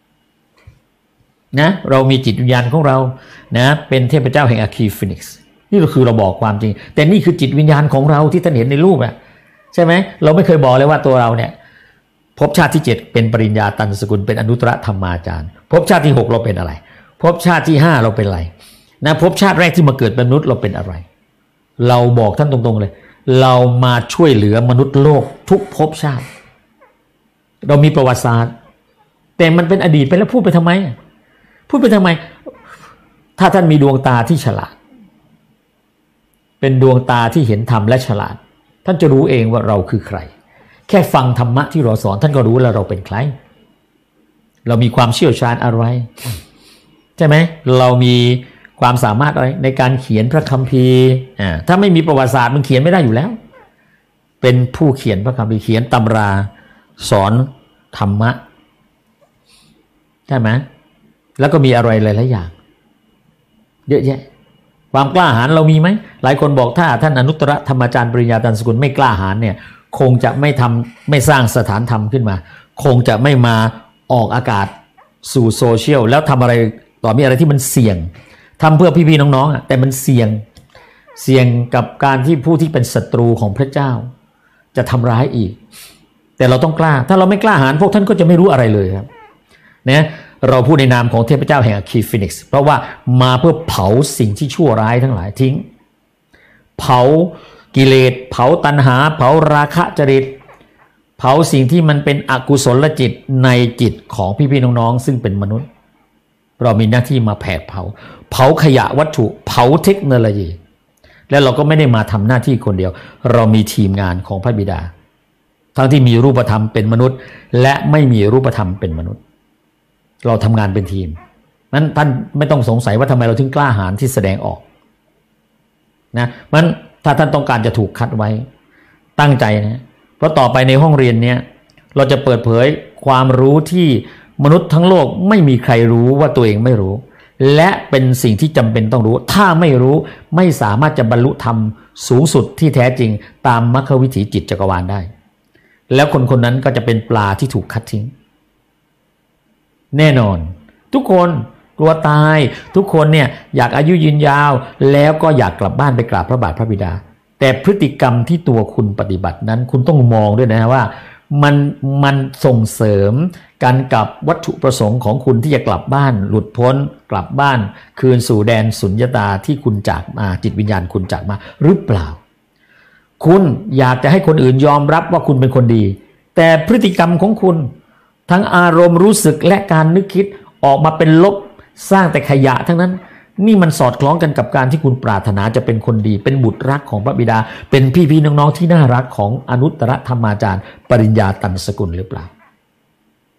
นะเรามีจิตวิญญาณของเรานะเป็นเทพเจ้าแห่งอาคีฟินิกซ์นี่ก็คือเราบอกความจริงแต่นี่คือจิตวิญญาณของเราที่ท่านเห็นในรูปอ่ะใช่ไหมเราไม่เคยบอกเลยว่าตัวเราเนี่ยภพชาติที่เจ็ดเป็นปริญญาตันสกุลเป็นอนุตตรธรรมาจารย์ภพชาติที่หกเราเป็นอะไรภพชาติที่ห้าเราเป็นอะไรนะภพชาติแรกที่มาเกิดเป็นมนุษย์เราเป็นอะไรเราบอกท่านตรงๆเลยเรามาช่วยเหลือมนุษย์โลกทุกภพชาติเรามีประวัติศาสตร์แต่มันเป็นอดีตไปแล้วพูดไปทำไมพูดไปทำไมถ้าท่านมีดวงตาที่ฉลาดเป็นดวงตาที่เห็นธรรมและฉลาดท่านจะรู้เองว่าเราคือใครแค่ฟังธรรมะที่เราสอนท่านก็รู้แล้วเราเป็นใครเรามีความเชี่ยวชาญอะไรใช่ไหมเรามีความสามารถอะไรในการเขียนพระคัมภีร์อ่าถ้าไม่มีประวัติศาสตร์มันเขียนไม่ได้อยู่แล้วเป็นผู้เขียนพระคัมภีร์เขียนตำราสอนธรรมะใช่ไหมแล้วก็มีอะไรหลายๆอย่างเยอะแยะความกล้าหาญเรามีไหมหลายคนบอกถ้าท่านอนุตตรธรรมาจารย์ปริญญาตันสกุลไม่กล้าหาญเนี่ยคงจะไม่ทำไม่สร้างสถานธรรมขึ้นมาคงจะไม่มาออกอากาศสู่โซเชียลแล้วทำอะไรต่อมีอะไรที่มันเสี่ยงทำเพื่อพี่ๆน้องๆอ่ะแต่มันเสี่ยงเสี่ยงกับการที่ผู้ที่เป็นศัตรูของพระเจ้าจะทำร้ายอีกแต่เราต้องกล้าถ้าเราไม่กล้าหาญพวกท่านก็จะไม่รู้อะไรเลยครับนะเราพูดในนามของเทพเจ้าแห่งอาคีฟินิกซ์เพราะว่ามาเพื่อเผาสิ่งที่ชั่วร้ายทั้งหลายทิ้งเผากิเลสเผาตัณหาเผาราคะจริตเผาสิ่งที่มันเป็นอกุศลจิตในจิตของพี่ๆน้องๆซึ่งเป็นมนุษย์เรามีหน้าที่มาแผดเผาเผาขยะวัตถุเผาเทคโนโลยีและเราก็ไม่ได้มาทำหน้าที่คนเดียวเรามีทีมงานของพระบิดาทั้งที่มีรูปธรรมเป็นมนุษย์และไม่มีรูปธรรมเป็นมนุษย์เราทำงานเป็นทีมนั้นท่านไม่ต้องสงสัยว่าทำไมเราถึงกล้าหาญที่แสดงออกนะมันถ้าท่านต้องการจะถูกคัดไว้ตั้งใจนะเพราะต่อไปในห้องเรียนเนี้ยเราจะเปิดเผยความรู้ที่มนุษย์ทั้งโลกไม่มีใครรู้ว่าตัวเองไม่รู้และเป็นสิ่งที่จำเป็นต้องรู้ถ้าไม่รู้ไม่สามารถจะบรรลุธรรมสูงสุดที่แท้จริงตามมรรควิถีจิตจักรวาลได้แล้วคนคนนั้นก็จะเป็นปลาที่ถูกคัดทิ้งแน่นอนทุกคนกลัวตายทุกคนเนี่ยอยากอายุยืนยาวแล้วก็อยากกลับบ้านไปกราบพระบาทพระบิดาแต่พฤติกรรมที่ตัวคุณปฏิบัตินั้นคุณต้องมองด้วยนะว่ามันมันส่งเสริมกันกับวัตถุประสงค์ของคุณที่จะกลับบ้านหลุดพ้นกลับบ้านคืนสู่แดนสุญญตาที่คุณจากมาจิตวิญญาณคุณจากมาหรือเปล่าคุณอยากจะให้คนอื่นยอมรับว่าคุณเป็นคนดีแต่พฤติกรรมของคุณทั้งอารมณ์รู้สึกและการนึกคิดออกมาเป็นลบสร้างแต่ขยะทั้งนั้นนี่มันสอดคล้องกันกับการที่คุณปรารถนาจะเป็นคนดีเป็นบุตรรักของพระบิดาเป็นพี่ๆน้องๆที่น่ารักของอนุตตรธรรมาจารย์ปริญญาตันสกุลหรือเปล่า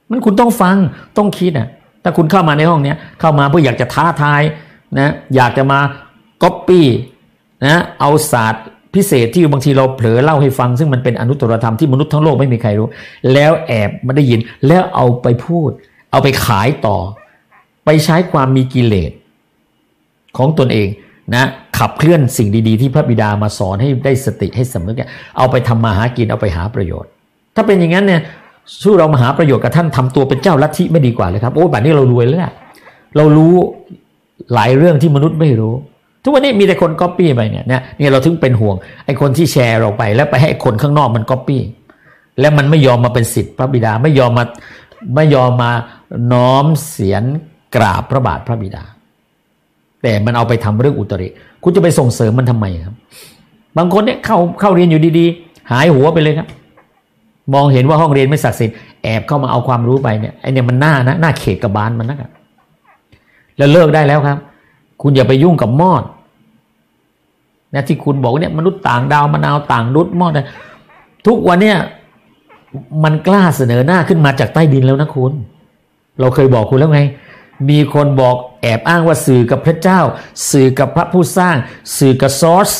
มันคุณต้องฟังต้องคิดอ่ะถ้าคุณเข้ามาในห้องเนี้ยเข้ามาเพื่ออยากจะท้าทายนะอยากจะมาก๊อปปี้นะเอาศาสตร์พิเศษที่บางทีเราเผลอเล่าให้ฟังซึ่งมันเป็นอนุตตรธรรมที่มนุษย์ทั้งโลกไม่มีใครรู้แล้วแอบมาได้ยินแล้วเอาไปพูดเอาไปขายต่อไปใช้ความมีกิเลสของตนเองนะขับเคลื่อนสิ่งดีๆที่พระบิดามาสอนให้ได้สติให้สำนึกเอาไปทำมาหากินเอาไปหาประโยชน์ถ้าเป็นอย่างนั้นเนี่ยสู้เรามาหาประโยชน์กับท่านทำตัวเป็นเจ้าลัทธิไม่ดีกว่าเลยครับโอ้แบบนี้เรารวยแล้วเรารู้หลายเรื่องที่มนุษย์ไม่รู้ทุกวันนี้มีแต่คนก๊อปปี้ไปเนี่ยเนี่ยนี่เราถึงเป็นห่วงไอ้คนที่แชร์เราไปแล้วไปให้คนข้างนอกมันก๊อปปี้แล้วมันไม่ยอมมาเป็นศิษย์พระบิดาไม่ยอมมาไม่ยอมมาน้อมเสียรกราบพระบาทพระบิดาแต่มันเอาไปทำเรื่องอุตริคุณจะไปส่งเสริมมันทำไมครับบางคนเนี่ยเข้าเข้าเรียนอยู่ดีๆหายหัวไปเลยครับมองเห็นว่าห้องเรียนไม่ศักดิ์สิทธิ์แอบเข้ามาเอาความรู้ไปเนี่ยไอเนี่ยมันหน้านะหน้าเขตกบาลมันนะครับแล้วเลิกได้แล้วครับคุณอย่าไปยุ่งกับมอดนะที่คุณบอกเนี่ยมนุษย์ต่างดาวมะนาวต่างดุดมอดทุกวันเนี่ยมันกล้าเสนอหน้าขึ้นมาจากใต้ดินแล้วนะคุณเราเคยบอกคุณแล้วไงมีคนบอกแอบอ้างว่าสื่อกับพระเจ้าสื่อกับพระผู้สร้างสื่อกับซอส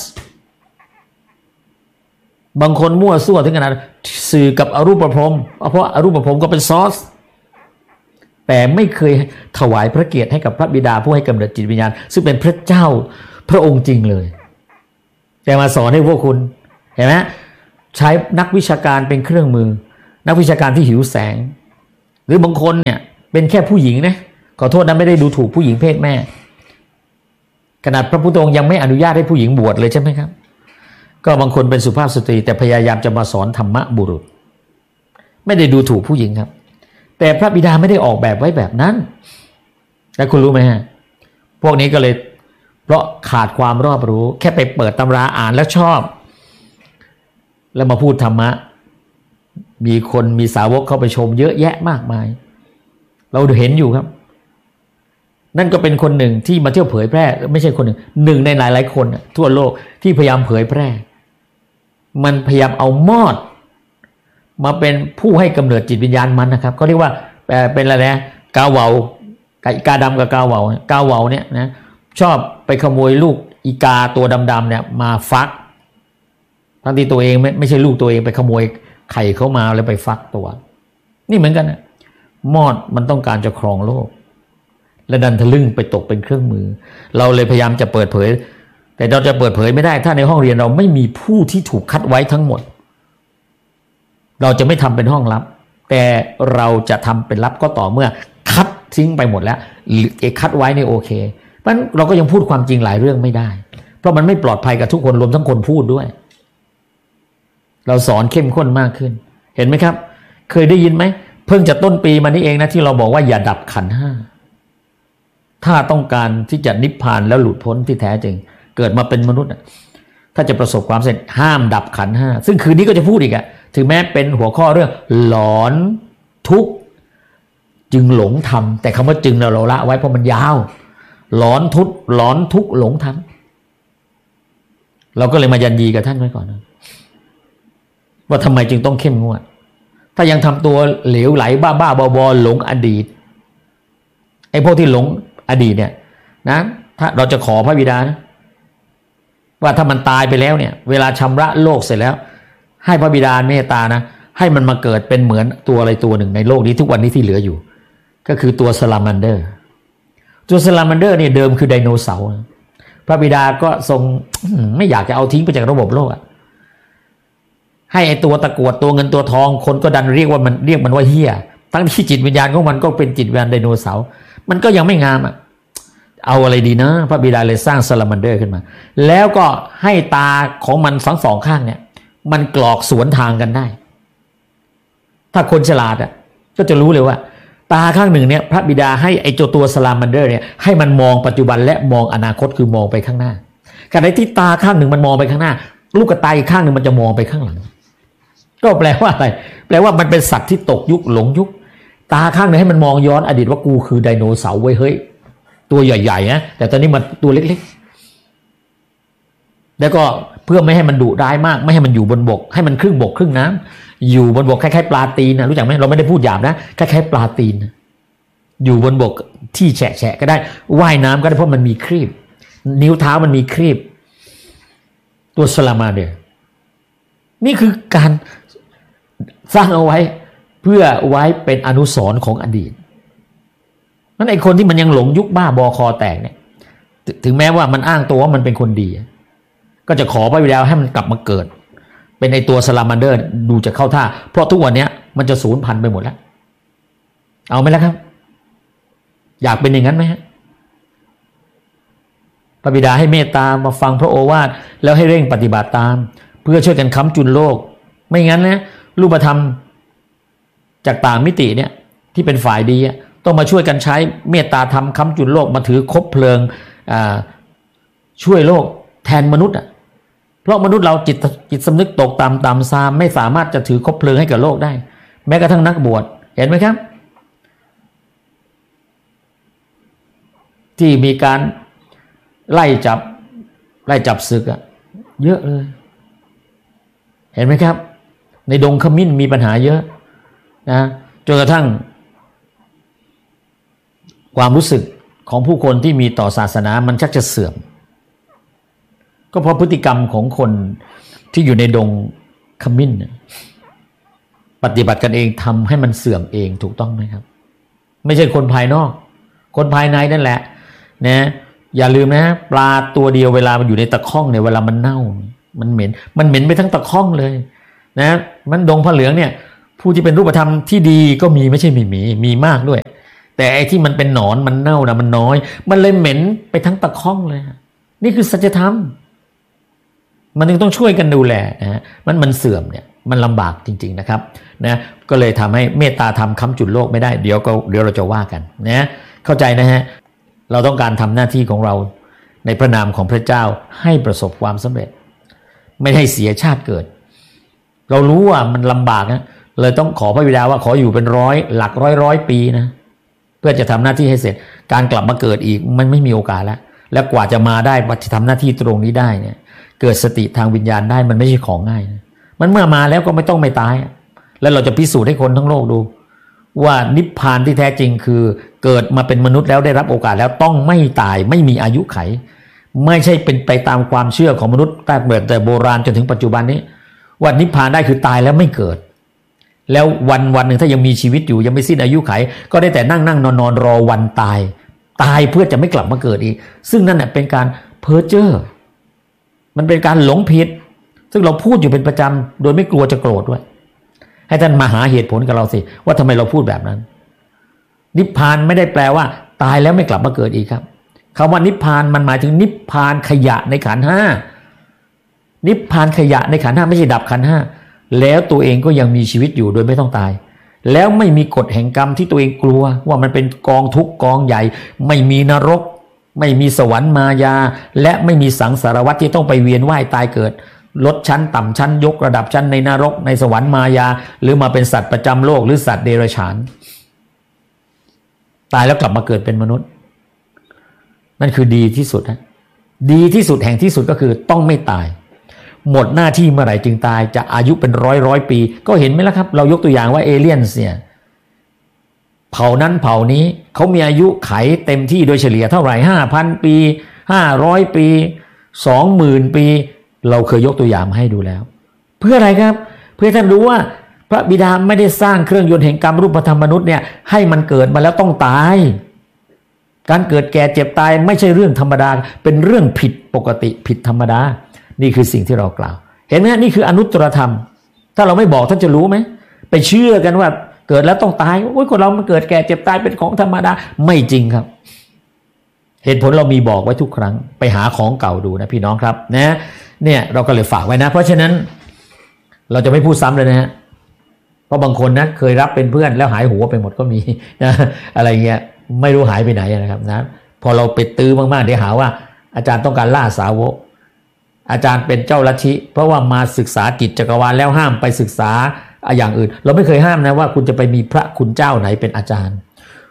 บางคนมั่วซั่วถึงขนาดสื่อกับอรูปพรหมเพราะอรูปพรหมก็เป็นซอสแต่ไม่เคยถวายพระเกียรติให้กับพระบิดาผู้ให้กำเนิดจิตวิญญาณซึ่งเป็นพระเจ้าพระองค์จริงเลยแต่มาสอนให้พวกคุณเห็นไหมใช้นักวิชาการเป็นเครื่องมือนักวิชาการที่หิวแสงหรือบางคนเนี่ยเป็นแค่ผู้หญิงนะขอโทษนะไม่ได้ดูถูกผู้หญิงเพศแม่ขนาดพระพุทธองค์ยังไม่อนุญาตให้ผู้หญิงบวชเลยใช่ไหมครับก็บางคนเป็นสุภาพสตรีแต่พยายามจะมาสอนธรรมะบุรุษไม่ได้ดูถูกผู้หญิงครับแต่พระบิดาไม่ได้ออกแบบไว้แบบนั้นแล้วคุณรู้ไหมฮะพวกนี้ก็เลยเพราะขาดความรอบรู้แค่ไปเปิดตำราอ่านแล้วชอบแล้วมาพูดธรรมะมีคนมีสาวกเข้าไปชมเยอะแยะมากมายเราเห็นอยู่ครับนั่นก็เป็นคนหนึ่งที่มาเที่ยวเผยแพร่ไม่ใช่คนหนึ่งหนึ่งในหลายๆคนทั่วโลกที่พยายามเผยแพร่มันพยายามเอามอดมาเป็นผู้ให้กำเนิดจิตวิญญาณมันนะครับเขาเรียกว่าเป็นอะไรนะกาเหวากาดำกับกาเหวากาเหวเนี่ยนะชอบไปขโมยลูกอีกาตัวดำๆเนี่ยมาฟักทั้งที่ตัวเองไม่ไม่ใช่ลูกตัวเองไปขโมยไข่เขามาแล้วไปฟักตัวนี่เหมือนกันนะมอดมันต้องการจะครองโลกและดันทะลึ่งไปตกเป็นเครื่องมือเราเลยพยายามจะเปิดเผยแต่เราจะเปิดเผยไม่ได้ถ้าในห้องเรียนเราไม่มีผู้ที่ถูกคัดไว้ทั้งหมดเราจะไม่ทำเป็นห้องลับแต่เราจะทำเป็นลับก็ต่อเมื่อคัดทิ้งไปหมดแล้วหรือเอกคัดไว้ในโอเคเพราะฉะนั้นเราก็ยังพูดความจริงหลายเรื่องไม่ได้เพราะมันไม่ปลอดภัยกับทุกคนรวมทั้งคนพูดด้วยเราสอนเข้มข้นมากขึ้นเห็นไหมครับเคยได้ยินไหมเพิ่งจะต้นปีมานี้เองนะที่เราบอกว่าอย่าดับขันธ์ห้าถ้าต้องการที่จะนิพพานแล้วหลุดพ้นที่แท้จริงเกิดมาเป็นมนุษย์ถ้าจะประสบความสำเร็จห้ามดับขันธ์ห้าซึ่งคืนนี้ก็จะพูดอีกอะถึงแม้เป็นหัวข้อเรื่องหลอนทุกข์จึงหลงธรรมแต่คำว่าจึงเราเราละไว้เพราะมันยาวหลอนทุกข์หลอนทุกข์หลงธรรมเราก็เลยมายันยีกับท่านไว้ก่อนนะว่าทำไมจึงต้องเข้มงวดถ้ายังทำตัวเหลวไหลบ้าบ้าบอๆหลงอดีตไอ้พวกที่หลงอดีตเนี่ยนะถ้าเราจะขอพระบิดานะว่าถ้ามันตายไปแล้วเนี่ยเวลาชำระโลกเสร็จแล้วให้พระบิดาเมตตานะให้มันมาเกิดเป็นเหมือนตัวอะไรตัวหนึ่งในโลกนี้ทุกวันนี้ที่เหลืออยู่ก็คือตัวซาลามันเดอร์ตัวซาลามันเดอร์เนี่ยเดิมคือไดโนเสาร์พระบิดาก็ทรงไม่อยากจะเอาทิ้งไปจากระบบโลกอะให้ไอตัวตะกรวดตัวเงินตัวทองคนก็ดันเรียกว่ามันเรียกมันว่าเหี้ยทั้งที่จิตวิญญาณของมันก็เป็นจิตวิญญาณไดโนเสาร์มันก็ยังไม่งามอ่ะเอาอะไรดีนะพระบิดาเลยสร้างซาลามันเดอร์ขึ้นมาแล้วก็ให้ตาของมันทั้งสองข้างเนี่ยมันกรอกสวนทางกันได้ถ้าคนฉลาดอ่ะก็จะรู้เลยว่าตาข้างหนึ่งเนี่ยพระบิดาให้ไอเจ้าตัวซาลามันเดอร์เนี่ยให้มันมองปัจจุบันและมองอนาคตคือมองไปข้างหน้าขณะที่ตาข้างหนึ่งมันมองไปข้างหน้าลูกกระต่ายอีกข้างหนึ่งมันจะมองไปข้างหลังก็แปลว่าอะไรแปลว่ามันเป็นสัตว์ที่ตกยุคหลงยุคตาข้างหนึ่งให้มันมองย้อนอดีตว่ากูคือไดโนเสาร์เว้ยเฮ้ยตัวใหญ่ๆนะแต่ตอนนี้มันตัวเล็กแล้วก็เพื่อไม่ให้มันดุร้ายมากไม่ให้มันอยู่บนบกให้มันครึ่งบกครึ่งน้ำอยู่บนบกคล้ายๆปลาตีนนะรู้จักไหมเราไม่ได้พูดหยาบนะคล้ายๆปลาตีนอยู่บนบกที่แฉะๆก็ได้ว่ายน้ำก็ได้เพราะมันมีครีบนิ้วเท้ามันมีครีบตัวสลามาเดอร์นี่คือการสร้างเอาไว้เพื่อไว้เป็นอนุสรณ์ของอดีตนั่นไอ้คนที่มันยังหลงยุคบ้าบอคอแตกเนี่ยถึงแม้ว่ามันอ้างตัวว่ามันเป็นคนดีก็จะขอพระบิดาให้มันกลับมาเกิดเป็นไอ้ตัวสลามาเดอร์ดูจะเข้าท่าเพราะทุกวันนี้มันจะสูญพันธุ์ไปหมดแล้วเอาไหมล่ะครับอยากเป็นอย่างนั้นไหมฮะพระบิดาให้เมตตามาฟังพระโอวาทแล้วให้เร่งปฏิบัติตามเพื่อช่วยกันค้ำจุนโลกไม่งั้นนะรูปธรรมจากต่างมิติเนี่ยที่เป็นฝ่ายดีต้องมาช่วยกันใช้เมตตาธรรมค้ำจุนโลกมาถือคบเพลิงช่วยโลกแทนมนุษย์อ่ะเพราะมนุษย์เราจิตจิตสำนึกตกต่ำต่ำซามไม่สามารถจะถือคบเพลิงให้กับโลกได้แม้กระทั่งนักบวชเห็นไหมครับที่มีการไล่จับไล่จับศึกอะเยอะเลยเห็นไหมครับในดงขมิ้นมีปัญหาเยอะนะจนกระทั่งความรู้สึกของผู้คนที่มีต่อศาสนามันชักจะเสื่อมก็เพราะพฤติกรรมของคนที่อยู่ในดงขมิ้นปฏิบัติกันเองทำให้มันเสื่อมเองถูกต้องไหมครับไม่ใช่คนภายนอกคนภายในนั่นแหละนะอย่าลืมนะปลาตัวเดียวเวลามันอยู่ในตะข้องเนี่ยเวลามันเน่ามันเหม็นมันเหม็นไปทั้งตะข้องเลยนะมันดงผ้าเหลืองเนี่ยผู้ที่เป็นรูปธรรมที่ดีก็มีไม่ใช่ไม่มีมีมากด้วยแต่ไอ้ที่มันเป็นหนอนมันเน่านะมันน้อยมันเลยเหม็นไปทั้งตะข้องเลยนี่คือสัจธรรมมันจึงต้องช่วยกันดูแลนะมันมันเสื่อมเนี่ยมันลำบากจริงๆนะครับนะก็เลยทำให้เมตตาธรรมค้ำจุนโลกไม่ได้เดี๋ยวก็เดี๋ยวเราจะว่ากันนะเข้าใจนะฮะเราต้องการทำหน้าที่ของเราในพระนามของพระเจ้าให้ประสบความสำเร็จไม่ให้เสียชาติเกิดเรารู้ว่ามันลำบากนะเลยต้องขอพระบิดาว่าขออยู่เป็นร้อยหลักร้อยร้อยปีนะเพื่อจะทำหน้าที่ให้เสร็จการกลับมาเกิดอีกมันไม่มีโอกาสแล้วและกว่าจะมาได้มาทำหน้าที่ตรงนี้ได้เนี่ยเกิดสติทางวิญญาณได้มันไม่ใช่ของง่ายนะมันเมื่อมาแล้วก็ไม่ต้องไม่ตายแล้วเราจะพิสูจน์ให้คนทั้งโลกดูว่านิพพานที่แท้จริงคือเกิดมาเป็นมนุษย์แล้วได้รับโอกาสแล้วต้องไม่ตายไม่มีอายุไขไม่ใช่เป็นไปตามความเชื่อของมนุษย์ตั้งแต่โบราณจนถึงปัจจุบันนี้ว่านิพพานได้คือตายแล้วไม่เกิดแล้ววันวันหนึ่งถ้ายังมีชีวิตอยู่ยังไม่สิ้นอายุไขก็ได้แต่นั่งนั่งนอนนอนรอวันตายตายเพื่อจะไม่กลับมาเกิดอีกซึ่งนั่นเป็นการเพ้อเจ้อมันเป็นการหลงผิดซึ่งเราพูดอยู่เป็นประจำโดยไม่กลัวจะโกรธด้วยให้ท่านมาหาเหตุผลกับเราสิว่าทำไมเราพูดแบบนั้นนิพพานไม่ได้แปลว่าตายแล้วไม่กลับมาเกิดอีกครับคำว่านิพพานมันหมายถึงนิพพานขยะในขันธ์ห้านิพพานขยะในขันธ์ห้าไม่ใช่ดับขันธ์ห้าแล้วตัวเองก็ยังมีชีวิตอยู่โดยไม่ต้องตายแล้วไม่มีกฎแห่งกรรมที่ตัวเองกลัวว่ามันเป็นกองทุกข์กองใหญ่ไม่มีนรกไม่มีสวรรค์มายาและไม่มีสังสารวัฏที่ต้องไปเวียนว่ายตายเกิดลดชั้นต่ำชั้นยกระดับชั้นในนรกในสวรรค์มายาหรือมาเป็นสัตว์ประจำโลกหรือสัตว์เดรัจฉานตายแล้วกลับมาเกิดเป็นมนุษย์นั่นคือดีที่สุดนะดีที่สุดแห่งที่สุดก็คือต้องไม่ตายหมดหน้าที่เมื่อไหร่จึงตายจะอายุเป็นร้อยร้อยปีก็เห็นไหมล่ะครับเรายกตัวอย่างว่าเอเลี่ยนเนี่ยเผ่านั้นเผ่านี้เขามีอายุไขเต็มที่โดยเฉลี่ยเท่าไหร่ ห้าพัน ปีห้าร้อยปี สองหมื่น ปีเราเคยยกตัวอย่างมาให้ดูแล้วเพื่ออะไรครับเพื่อท่านรู้ว่าพระบิดาไม่ได้สร้างเครื่องยนต์แห่งกรรมรูปธรรมมนุษย์เนี่ยให้มันเกิดมาแล้วต้องตายการเกิดแก่เจ็บตายไม่ใช่เรื่องธรรมดาเป็นเรื่องผิดปกติผิดธรรมดานี่คือสิ่งที่เรากล่าวเห็นไหมนี่คืออนุตตรธรรมถ้าเราไม่บอกท่านจะรู้ไหมไปเชื่อกันว่าเกิดแล้วต้องตายโอ้ยคนเรามันเกิดแก่เจ็บตายเป็นของธรรมดาไม่จริงครับเหตุผลเรามีบอกไว้ทุกครั้งไปหาของเก่าดูนะพี่น้องครับนะเนี่ยเราก็เลยฝากไว้นะเพราะฉะนั้นเราจะไม่พูดซ้ำเลยนะฮะเพราะบางคนนะเคยรับเป็นเพื่อนแล้วหายหัวไปหมดก็มีนะอะไรเงี้ยไม่รู้หายไปไหนนะครับนะพอเราไปตื้อมากๆเดี๋ยวหาว่าอาจารย์ต้องการล่าสาวกอาจารย์เป็นเจ้าลัทธิเพราะว่ามาศึกษากิจจักรวาลแล้วห้ามไปศึกษาอย่างอื่นเราไม่เคยห้ามนะว่าคุณจะไปมีพระคุณเจ้าไหนเป็นอาจารย์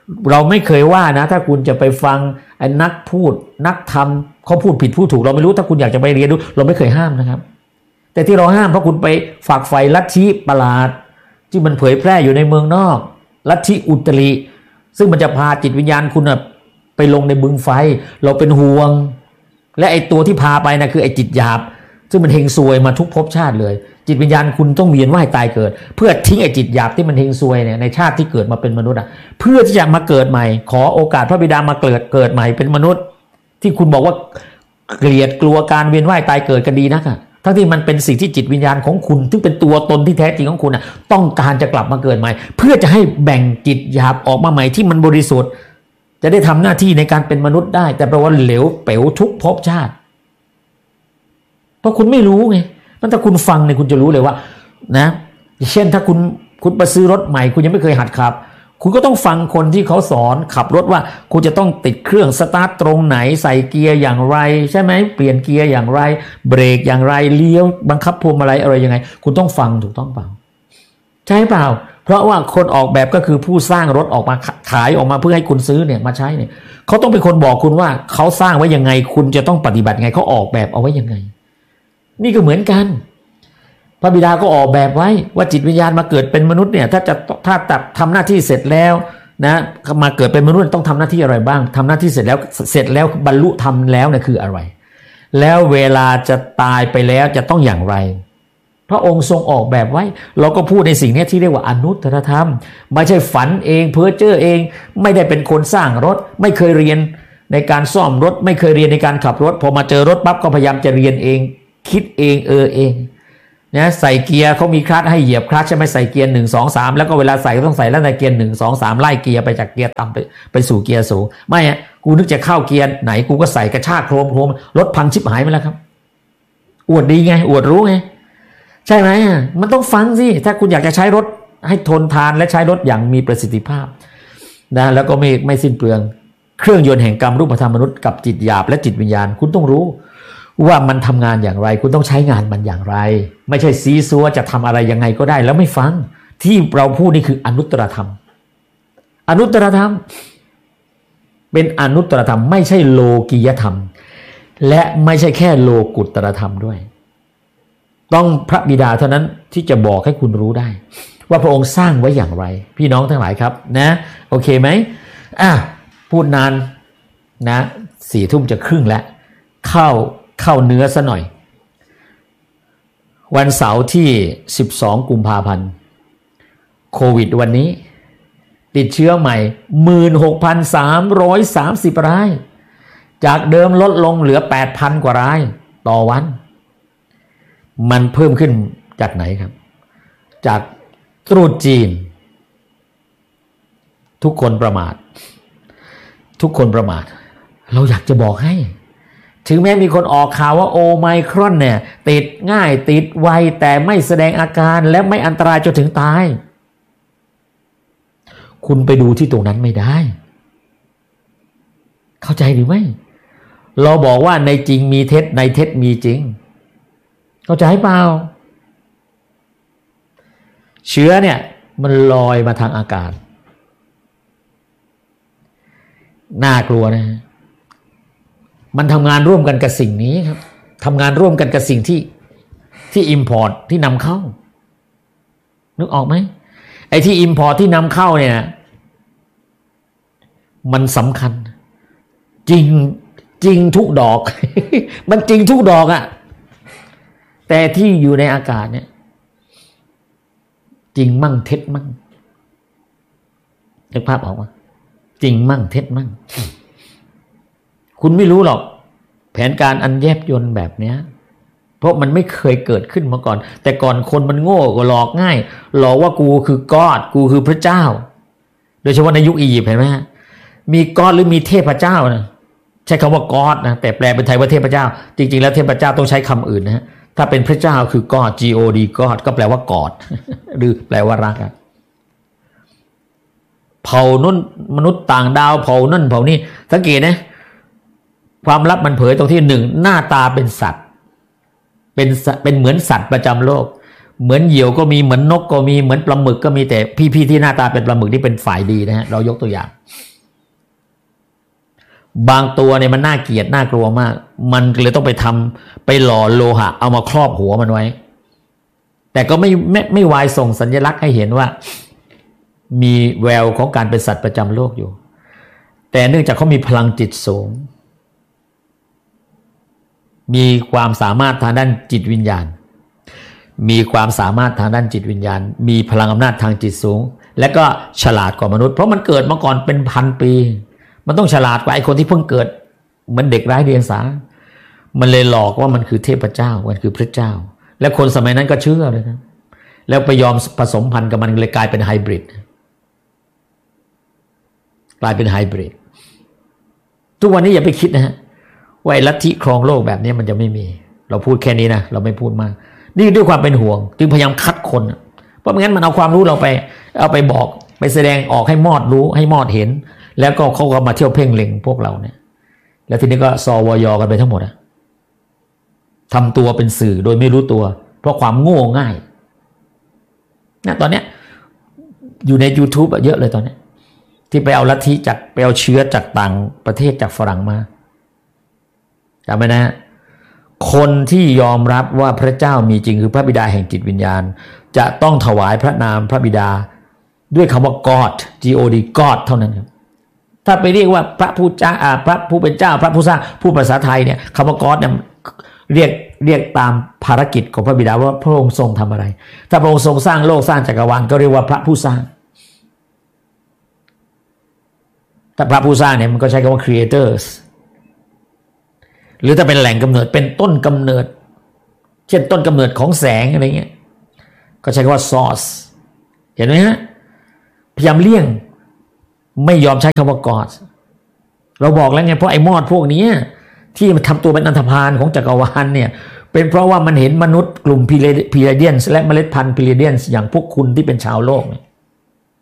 เราไม่เคยว่านะถ้าคุณจะไปฟังไอ้นักพูดนักทำเขาพูดผิดพูดถูกเราไม่รู้ถ้าคุณอยากจะไปเรียนรู้เราไม่เคยห้ามนะครับแต่ที่เราห้ามเพราะคุณไปฝากไฟลัทธิประหลาดที่มันเผยแพร่อยู่ในเมืองนอกลัทธิอุตริซึ่งมันจะพาจิตวิญญาณคุณไปลงในบึงไฟเราเป็นห่วงและไอ้ตัวที่พาไปนะคือไอ้จิตหยาบซึ่งมันเฮงซวยมาทุกภพชาติเลยจิตวิญญาณคุณต้องเวียนว่ายตายเกิดเพื่อทิ้งไอ้จิตหยาบที่มันเฮงซวยเนี่ยในชาติที่เกิดมาเป็นมนุษย์อ่ะเพื่อที่จะมาเกิดใหม่ขอโอกาสพระบิดามาเกิดเกิดใหม่เป็นมนุษย์ที่คุณบอกว่าเกลียดกลัวการเวียนว่ายตายเกิดกันดีนักอ่ะทั้งที่มันเป็นสิ่งที่จิตวิญญาณของคุณซึ่งเป็นตัวตนที่แท้จริงของคุณอ่ะต้องการจะกลับมาเกิดใหม่เพื่อจะให้แบ่งจิตหยาบออกมาใหม่ที่มันบริสุทธิ์จะได้ทำหน้าที่ในการเป็นมนุษย์ได้แต่แปลว่าเหลวเป๋วทุกภพชาติเพราะคุณไม่รู้ไงมันถ้าคุณฟังเนี่ยคุณจะรู้เลยว่านะเช่นถ้าคุณคุณไปซื้อรถใหม่คุณยังไม่เคยหัดขับคุณก็ต้องฟังคนที่เขาสอนขับรถว่าคุณจะต้องติดเครื่องสตาร์ทตรงไหนใส่เกียร์อย่างไรใช่ไหมเปลี่ยนเกียร์อย่างไรเบรกอย่างไรเลี้ยวบังคับพวงมาลัยอะไรยังไงคุณต้องฟังถูกต้องเปล่าใช่เปล่าเพราะว่าคนออกแบบก็คือผู้สร้างรถออกมาขายออกมาเพื่อให้คุณซื้อเนี่ยมาใช้เนี่ยเขาต้องเป็นคนบอกคุณว่าเขาสร้างไว้ยังไงคุณจะต้องปฏิบัติไงเขาออกแบบเอาไว้ยังไงนี่ก็เหมือนกันพระบิดาก็ออกแบบไว้ว่าจิตวิญญาณมาเกิดเป็นมนุษย์เนี่ยถ้าจะถ้าตัดทำหน้าที่เสร็จแล้วนะมาเกิดเป็นมนุษย์ต้องทำหน้าที่อะไรบ้างทำหน้าที่เสร็จแล้วเสร็จแล้วบรรลุธรรมแล้วเนี่ยคืออะไรแล้วเวลาจะตายไปแล้วจะต้องอย่างไรพระองค์ทรงออกแบบไว้เราก็พูดในสิ่งนี้ที่เรียกว่าอนุตตรธรรมไม่ใช่ฝันเองเพ้อเจ้อเองไม่ได้เป็นคนสร้างรถไม่เคยเรียนในการซ่อมรถไม่เคยเรียนในการขับรถพอมาเจอรถปั๊บก็พยายามจะเรียนเองคิดเองเออเองนะใส่เกียร์เขามีคลัตช์ให้เหยียบคลัตช์ใช่ไหมใส่เกียร์หนึ่งสองสามแล้วก็เวลาใส่ก็ต้องใส่แล้วในเกียร์หนึ่งสองสามไล่เกียร์ไปจากเกียร์ต่ำไปไปสู่เกียร์สูงไม่อะกูนึกจะเข้าเกียร์ไหนกูก็ใส่กระชากโครมโครมรถพังชิบหายไปแล้วครับอวดดีไงอวดรู้ไงใช่ไหมมันต้องฟังสิถ้าคุณอยากจะใช้รถให้ทนทานและใช้รถอย่างมีประสิทธิภาพนะแล้วก็ไม่ไม่สิ้นเปลืองเครื่องยนต์แห่งกรรมรูปธรรมมนุษย์กับจิตหยาบและจิตวิญญาณคุณต้องรู้ว่ามันทำงานอย่างไรคุณต้องใช้งานมันอย่างไรไม่ใช่ซีซัวจะทำอะไรยังไงก็ได้แล้วไม่ฟังที่เราพูดนี่คืออนุตตรธรรมอนุตตรธรรมเป็นอนุตตรธรรมไม่ใช่โลกียธรรมและไม่ใช่แค่โลกุตตรธรรมด้วยต้องพระบิดาเท่านั้นที่จะบอกให้คุณรู้ได้ว่าพระองค์สร้างไว้อย่างไรพี่น้องทั้งหลายครับนะโอเคไหมอ่ะพูดนานนะสี่ทุ่มจะครึ่งแล้วเข้าเข้าเนื้อซะหน่อยวันเสาร์ที่สิบสองกุมภาพันธ์โควิดวันนี้ติดเชื้อใหม่ หนึ่งหมื่นหกพันสามร้อยสามสิบ รายจากเดิมลดลงเหลือ แปดพัน กว่ารายต่อวันมันเพิ่มขึ้นจากไหนครับจากตรุษจีนทุกคนประมาททุกคนประมาทเราอยากจะบอกให้ถึงแม้มีคนออกข่าวว่าโอไมครอนเนี่ยติดง่ายติดไวแต่ไม่แสดงอาการและไม่อันตรายจนถึงตายคุณไปดูที่ตรงนั้นไม่ได้เข้าใจหรือไม่เราบอกว่าในจริงมีเท็จในเท็จมีจริงเข้าใจเปล่าเชื้อเนี่ยมันลอยมาทางอากาศน่ากลัวนะมันทำงานร่วมกันกับสิ่งนี้ครับทำงานร่วมกันกับสิ่งที่ที่ import ที่นำเข้านึกออกไหมไอ้ที่ import ที่นำเข้าเนี่ยมันสำคัญจริงจริงทุกดอก มันจริงทุกดอกอะแต่ที่อยู่ในอากาศเนี่ยจริงมั่งเท็จมั่งนึกภาพออกไหมจริงมั่งเท็จมั่งคุณไม่รู้หรอกแผนการอันแยบยลแบบเนี้ยเพราะมันไม่เคยเกิดขึ้นมาก่อนแต่ก่อนคนมันโง่ก็หลอกง่ายหลอกว่ากูคือกอดกูคือพระเจ้าโดยเฉพาะในยุคอียิปต์เห็นไหมฮะมีกอดหรือมีเทพเจ้านะใช้คำว่ากอดนะแต่แปลเป็นไทยว่าเทพเจ้าจริงๆแล้วเทพเจ้าต้องใช้คำอื่นนะฮะถ้าเป็นพระเจ้าคือกอด G O D กอดก็แปลว่ากอดหรือแปลว่ารักอะเผ่านุ่นมนุษย์ต่างดาวเผ่านั่นเผ่านี่สังเกตนะความลับมันเผยตรงที่หนึ่งหน้าตาเป็นสัตว์เป็นเป็นเหมือนสัตว์ประจำโลกเหมือนเหยี่ยวก็มีเหมือนนกก็มีเหมือนปลาหมึกก็มีแต่พี่ๆที่หน้าตาเป็นปลาหมึกที่เป็นฝ่ายดีนะฮะเรายกตัวอย่างบางตัวเนี่ยมันน่าเกลียดน่ากลัวมากมันเลยต้องไปทำไปหล่อโลหะเอามาครอบหัวมันไว้แต่ก็ไม่ไม่ไม่วายส่งสัญลักษณ์ให้เห็นว่ามีแววของการเป็นสัตว์ประจำโลกอยู่แต่เนื่องจากเขามีพลังจิตสูงมีความสามารถทางด้านจิตวิญญาณมีความสามารถทางด้านจิตวิญญาณมีพลังอำนาจทางจิตสูงและก็ฉลาดกว่ามนุษย์เพราะมันเกิดมาก่อนเป็นพันปีมันต้องฉลาดกว่าไอ้คนที่เพิ่งเกิดเหมือนเด็กไร้เดียงสามันเลยหลอกว่ามันคือเทพเจ้ามันคือพระเจ้าและคนสมัยนั้นก็เชื่อเลยครับแล้วไปยอมผสมพันธุ์กับมันเลยกลายเป็นไฮบริดกลายเป็นไฮบริดทุกวันนี้อย่าไปคิดนะฮะว่าลัทธิครองโลกแบบนี้มันจะไม่มีเราพูดแค่นี้นะเราไม่พูดมากนี่ด้วยความเป็นห่วงจึงพยายามคัดคนเพราะไม่งั้นมันเอาความรู้เราไปเอาไปบอกไปแสดงออกให้มอดรู้ให้มอดเห็นแล้วก็เขาก็มาเที่ยวเพ่งเล็งพวกเราเนี่ยแล้วทีนี้ก็สวยกันไปทั้งหมดอะทำตัวเป็นสื่อโดยไม่รู้ตัวเพราะความโง่ง่ายนะตอนเนี้ยอยู่ใน YouTube เยอะเลยตอนนี้ที่ไปเอาลัทธิจากไปเอาเชื้อจากต่างประเทศจากฝรั่งมาจำไว้นะคนที่ยอมรับว่าพระเจ้ามีจริงคือพระบิดาแห่งจิตวิญญาณจะต้องถวายพระนามพระบิดาด้วยคำว่า God G O D God เท่านั้นครับถ้าไปเรียกว่าพระผู้เจ้าพระผู้เป็นเจ้าพระผู้สร้างผู้ภาษาไทยเนี่ยคำว่า God เนี่ยเรียกเรียกตามภารกิจของพระบิดาว่าพระองค์ทรงทำอะไรถ้าพระองค์ทรงสร้างโลกสร้างจักรวาลก็เรียกว่าพระผู้สร้างถ้าพระผู้สร้างเนี่ยมันก็ใช้คำว่า creators หรือถ้าเป็นแหล่งกำเนิดเป็นต้นกำเนิดเช่นต้นกำเนิดของแสงอะไรเงี้ยก็ใช้คำว่า source เห็นไหมฮะพยายามเลี่ยงไม่ยอมใช้คำว่า God เราบอกแล้วไงเพราะไอ้มอดพวกนี้ที่มันทำตัวเป็นอันธพาลของจักรวาลเนี่ยเป็นเพราะว่ามันเห็นมนุษย์กลุ่มพีเรเดียนและเมล็ดพันธุ์พีเรเดียนอย่างพวกคุณที่เป็นชาวโลกเนี่ย